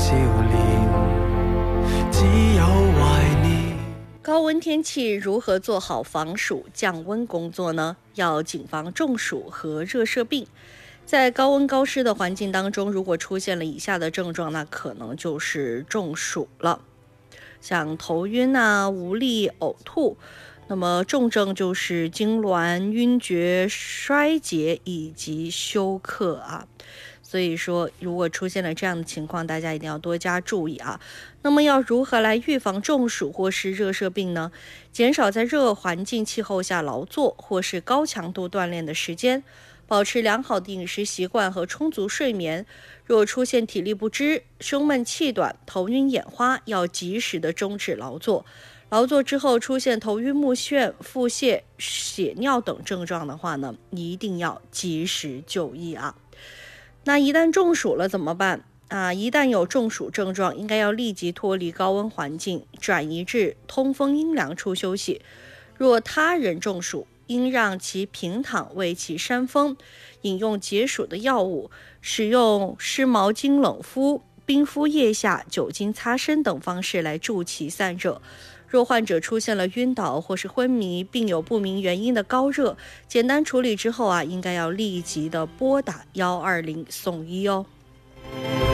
笑脸，只有懷念。 高温天气如何做好防暑降温工作呢？要谨防中暑和热射病。在高温高湿的环境当中，如果出现了以下的症状，那可能就是中暑了，像头晕无力、呕吐。那么重症就是痉挛、晕厥、衰竭以及休克所以说如果出现了这样的情况，大家一定要多加注意那么要如何来预防中暑或是热射病呢？减少在热环境气候下劳作或是高强度锻炼的时间，保持良好的饮食习惯和充足睡眠。若出现体力不支、胸闷气短、头晕眼花，要及时的终止劳作。劳作之后出现头晕目眩、腹泻、血尿等症状的话呢，一定要及时就医那一旦中暑了怎么办一旦有中暑症状，应该要立即脱离高温环境，转移至通风阴凉处休息。若他人中暑，应让其平躺为其扇风，饮用解暑的药物，使用湿毛巾冷敷、冰敷腋下、酒精擦身等方式来助其散热。若患者出现了晕倒或是昏迷，并有不明原因的高热，简单处理之后应该要立即的拨打120送医哦。